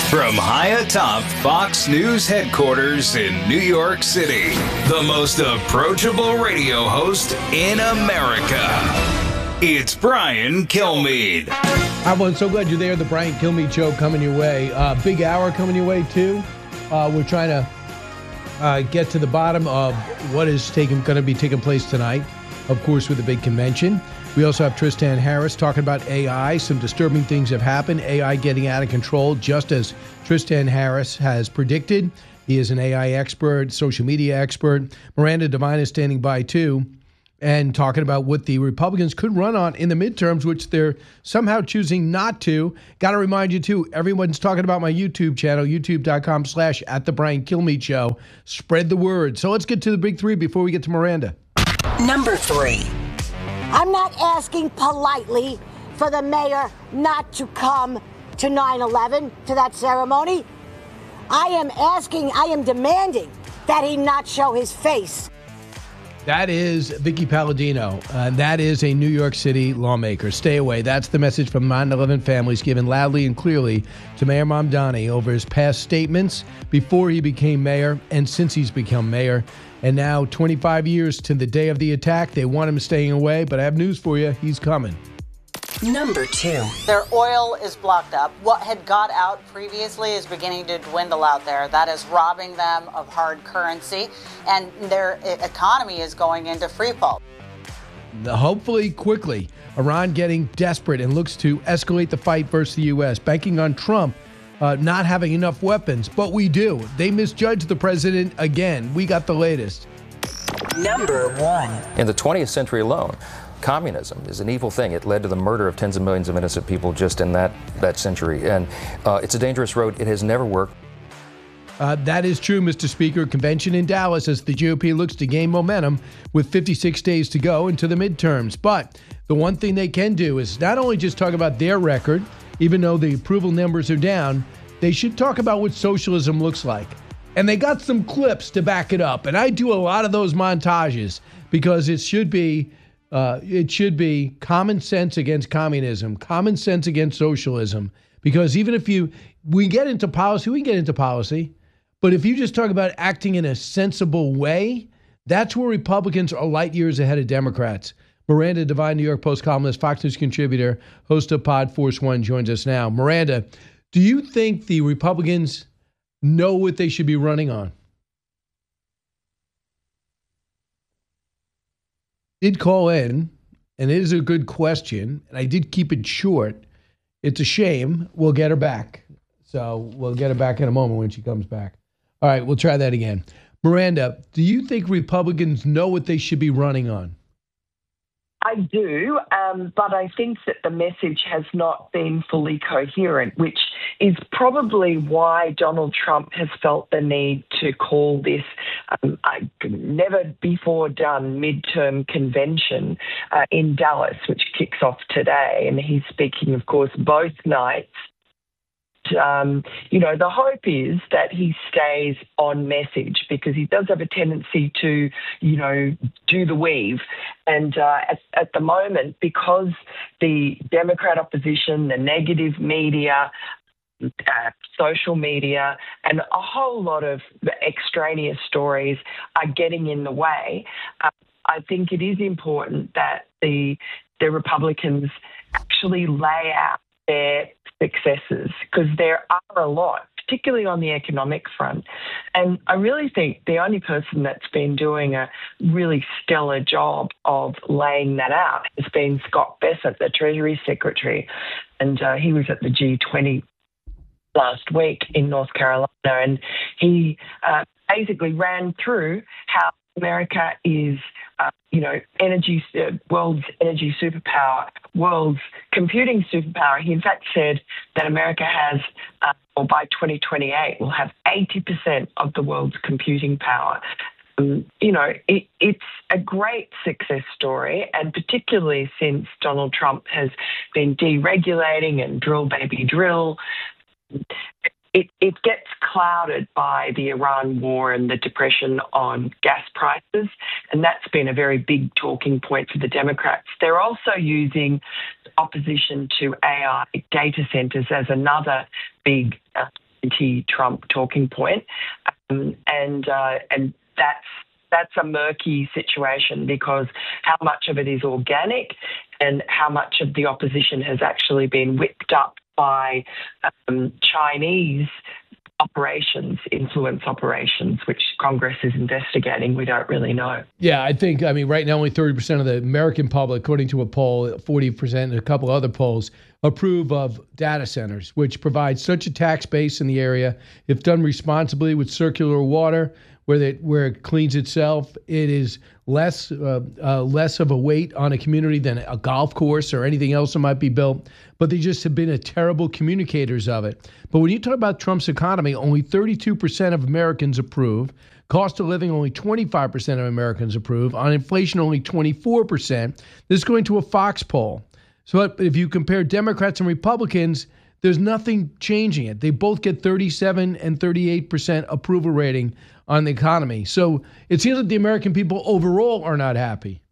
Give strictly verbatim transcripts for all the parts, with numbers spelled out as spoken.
From high atop Fox News headquarters in New York City, the most approachable radio host in America. It's Brian Kilmeade. I'm so glad you're there. The Brian Kilmeade Show coming your way. Uh, big hour coming your way, too. Uh, we're trying to uh, get to the bottom of what is taking, going to be taking place tonight, of course, with the big convention. We also have Tristan Harris talking about A I. Some disturbing things have happened. A I getting out of control, just as Tristan Harris has predicted. He is an A I expert, social media expert. Miranda Devine is standing by, too, and talking about what the Republicans could run on in the midterms, which they're somehow choosing not to. Got to remind you, too, everyone's talking about my YouTube channel, youtube.com slash at the Brian Kilmeade Show. Spread the word. So let's get to the big three before we get to Miranda. Number three. I'm not asking politely for the mayor not to come to nine eleven, to that ceremony. I am asking, I am demanding that he not show his face. That is Vicky Palladino. Uh, that is a New York City lawmaker. Stay away. That's the message from nine eleven families given loudly and clearly to Mayor Mamdani over his past statements before he became mayor and since he's become mayor. And now, twenty-five years to the day of the attack, they want him staying away. But I have news for you. He's coming. Number two. Their oil is blocked up. What had got out previously is beginning to dwindle out there. That is robbing them of hard currency, and their economy is going into free fall. Hopefully, quickly, Iran getting desperate and looks to escalate the fight versus the U S, banking on Trump uh, not having enough weapons. But we do. They misjudged the president again. We got the latest. Number one. In the twentieth century alone, communism is an evil thing. It led to the murder of tens of millions of innocent people just in that, that century. And uh, it's a dangerous road. It has never worked. Uh, that is true, Mister Speaker. Convention in Dallas as the G O P looks to gain momentum with fifty-six days to go into the midterms. But the one thing they can do is not only just talk about their record, even though the approval numbers are down, they should talk about what socialism looks like. And they got some clips to back it up. And I do a lot of those montages because it should be uh, it should be common sense against communism, common sense against socialism. Because even if you we get into policy, we can get into policy. But if you just talk about acting in a sensible way, that's where Republicans are light years ahead of Democrats. Miranda Devine, New York Post columnist, Fox News contributor, host of Pod Force One, joins us now. Miranda, do you think the Republicans know what they should be running on? Did call in, and it is a good question, and I did keep it short. It's a shame. We'll get her back. So we'll get her back in a moment when she comes back. All right, we'll try that again. Miranda, do you think Republicans know what they should be running on? I do, um, but I think that the message has not been fully coherent, which is probably why Donald Trump has felt the need to call this um, a never before done midterm convention uh, in Dallas, which kicks off today. And he's speaking, of course, both nights. Um, you know, the hope is that he stays on message because he does have a tendency to, you know, do the weave. And uh, at, at the moment, because the Democrat opposition, the negative media, uh, social media, and a whole lot of extraneous stories are getting in the way, uh, I think it is important that the the Republicans actually lay out their successes, because there are a lot, particularly on the economic front. And I really think the only person that's been doing a really stellar job of laying that out has been Scott Bessent, the Treasury Secretary. And uh, he was at the G twenty last week in North Carolina, and he uh, basically ran through how America is, uh, you know, energy, uh, world's energy superpower, world's computing superpower. He in fact said that America has, uh, or by twenty twenty-eight, will have eighty percent of the world's computing power. Um, you know, it, it's a great success story, and particularly since Donald Trump has been deregulating and drill baby drill. It, it gets clouded by the Iran war and the depression on gas prices, and that's been a very big talking point for the Democrats. They're also using opposition to A I data centers as another big uh, anti-Trump talking point, um, and uh, and that's that's a murky situation because how much of it is organic and how much of the opposition has actually been whipped up by um, Chinese operations, influence operations, which Congress is investigating. We don't really know. Yeah, I think, I mean, right now only thirty percent of the American public, according to a poll, forty percent and a couple other polls, approve of data centers, which provide such a tax base in the area. If done responsibly with circular water, where it, where it cleans itself, it is less uh, uh, less of a weight on a community than a golf course or anything else that might be built. But they just have been a terrible communicators of it. But when you talk about Trump's economy, only thirty-two percent of Americans approve. Cost of living, only twenty-five percent of Americans approve. On inflation, only twenty-four percent. This is going to a Fox poll. So if you compare Democrats and Republicans, there's nothing changing it. They both get thirty-seven and thirty-eight percent approval rating on the economy. So it seems that the American people overall are not happy.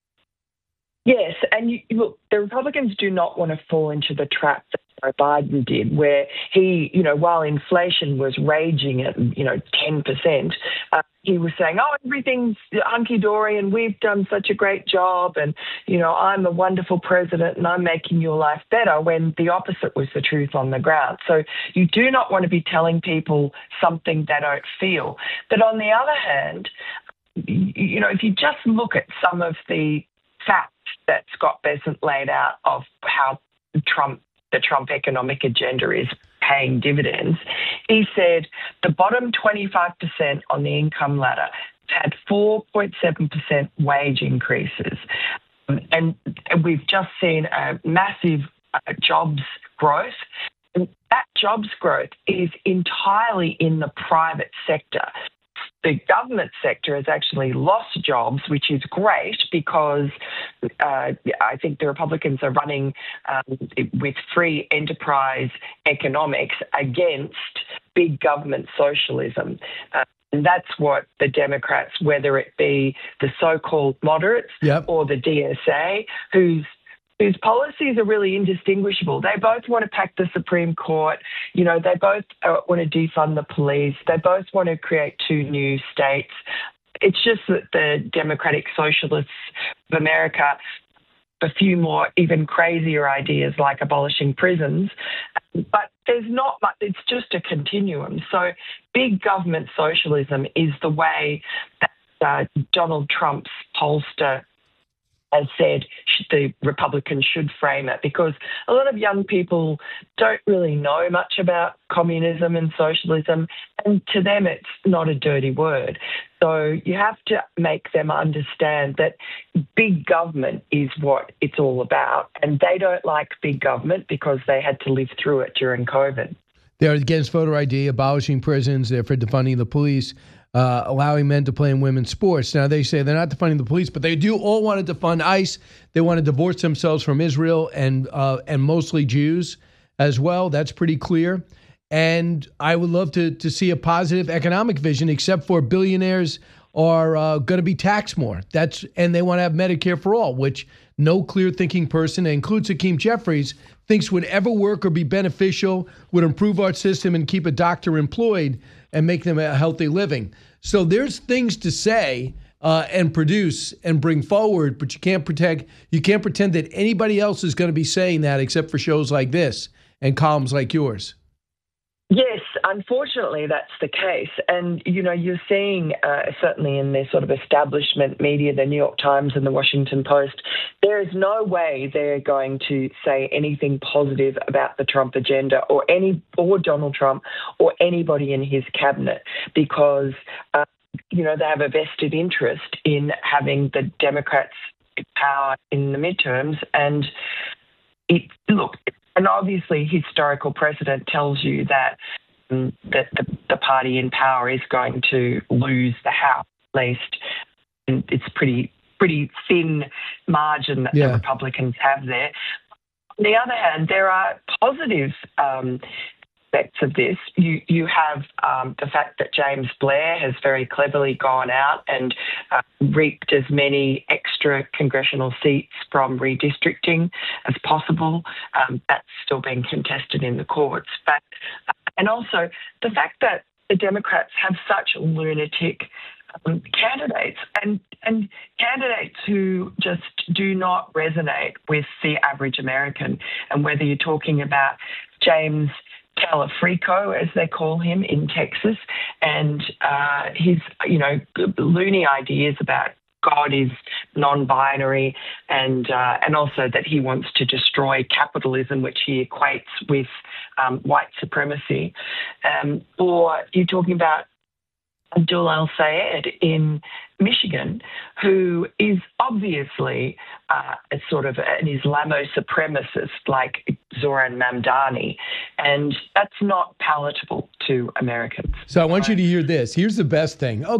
Yes, and you, look, the Republicans do not want to fall into the trap that Joe Biden did, where he, you know, while inflation was raging at, you know, ten percent, uh, he was saying, oh, everything's hunky-dory and we've done such a great job and, you know, I'm a wonderful president and I'm making your life better, when the opposite was the truth on the ground. So you do not want to be telling people something they don't feel. But on the other hand, you know, if you just look at some of the facts that Scott Bessent laid out of how Trump, the Trump economic agenda is paying dividends, he said the bottom twenty-five percent on the income ladder had four point seven percent wage increases. And we've just seen a massive uh, jobs growth. And that jobs growth is entirely in the private sector. The government sector has actually lost jobs, which is great because uh, I think the Republicans are running um, with free enterprise economics against big government socialism. Uh, and that's what the Democrats, whether it be the so-called moderates yep. or the D S A, whose whose policies are really indistinguishable. They both want to pack the Supreme Court. You know, they both uh, want to defund the police. They both want to create two new states. It's just that the Democratic Socialists of America, a few more even crazier ideas like abolishing prisons. But there's not much, it's just a continuum. So big government socialism is the way that uh, Donald Trump's pollster has said the Republicans should frame it, because a lot of young people don't really know much about communism and socialism, and to them it's not a dirty word. So you have to make them understand that big government is what it's all about, and they don't like big government because they had to live through it during COVID. They're against voter I D, abolishing prisons, they're for defunding the police, Uh, allowing men to play in women's sports. Now, they say they're not defunding the police, but they do all want to defund ICE. They want to divorce themselves from Israel and uh, and mostly Jews as well. That's pretty clear. And I would love to to see a positive economic vision, except for billionaires are uh, going to be taxed more. That's and they want to have Medicare for all, which no clear-thinking person, that includes Hakeem Jeffries, thinks would ever work or be beneficial, would improve our system and keep a doctor employed and make them a healthy living. So there's things to say uh, and produce and bring forward, but you can't protect. You can't pretend that anybody else is going to be saying that except for shows like this and columns like yours. Yes, unfortunately, that's the case. And, you know, you're seeing, uh, certainly in the sort of establishment media, the New York Times and the Washington Post, there is no way they're going to say anything positive about the Trump agenda or any or Donald Trump or anybody in his cabinet, because, uh, you know, they have a vested interest in having the Democrats in power in the midterms. And it, look, and obviously, historical precedent tells you that um, that the, the party in power is going to lose the House, at least. And it's pretty pretty thin margin that yeah. the Republicans have there. On the other hand, there are positive um, aspects of this. You you have um, the fact that James Blair has very cleverly gone out and uh, reaped as many extra congressional seats from redistricting as possible. Um, that's still being contested in the courts. But uh, And also the fact that the Democrats have such lunatic um, candidates and, and candidates who just do not resonate with the average American. And whether you're talking about James Calafrico, as they call him in Texas, and uh, his, you know, loony ideas about God is non-binary, and uh, and also that he wants to destroy capitalism, which he equates with um, white supremacy. Um, or you're talking about Abdul El-Sayed in Michigan, who is obviously uh, a sort of an Islamo-supremacist like Zoran Mamdani, and that's not palatable to Americans. So I want you to hear this. Here's the best thing.